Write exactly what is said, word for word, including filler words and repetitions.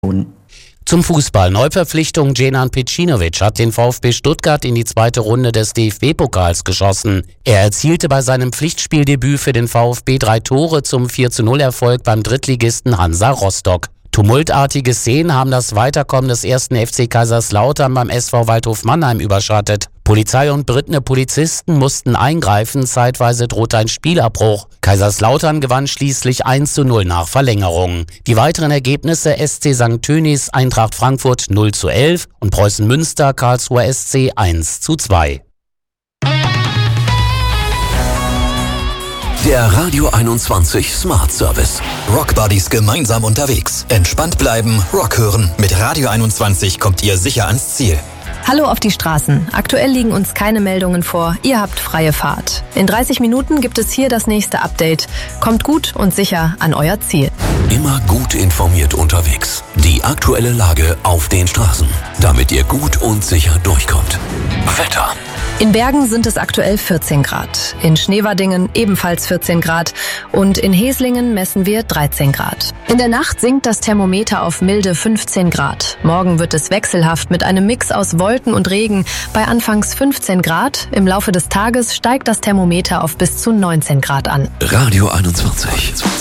Zum Fußball. Neuverpflichtung Djenan Pecinovic hat den VfB Stuttgart in die zweite Runde des D F B-Pokals geschossen. Er erzielte bei seinem Pflichtspieldebüt für den VfB drei Tore zum vier zu null Erfolg beim Drittligisten Hansa Rostock. Tumultartige Szenen haben das Weiterkommen des ersten F C Kaiserslautern beim S V Waldhof Mannheim überschattet. Polizei und berittene Polizisten mussten eingreifen, zeitweise drohte ein Spielabbruch. Kaiserslautern gewann schließlich eins zu null nach Verlängerung. Die weiteren Ergebnisse: S C Sankt Tönis, Eintracht Frankfurt null zu elf und Preußen Münster, Karlsruher S C eins zu zwei. Der Radio einundzwanzig Smart Service. Rock Buddies gemeinsam unterwegs. Entspannt bleiben, Rock hören. Mit Radio einundzwanzig kommt ihr sicher ans Ziel. Hallo auf die Straßen. Aktuell liegen uns keine Meldungen vor. Ihr habt freie Fahrt. In dreißig Minuten gibt es hier das nächste Update. Kommt gut und sicher an euer Ziel. Immer gut informiert unterwegs. Die aktuelle Lage auf den Straßen, damit ihr gut und sicher durchkommt. Wetter. In Bergen sind es aktuell vierzehn Grad. In Schneewadingen ebenfalls vierzehn Grad. Und in Heslingen messen wir dreizehn Grad. In der Nacht sinkt das Thermometer auf milde fünfzehn Grad. Morgen wird es wechselhaft mit einem Mix aus Wolken und Regen bei anfangs fünfzehn Grad. Im Laufe des Tages steigt das Thermometer auf bis zu neunzehn Grad an. Radio einundzwanzig.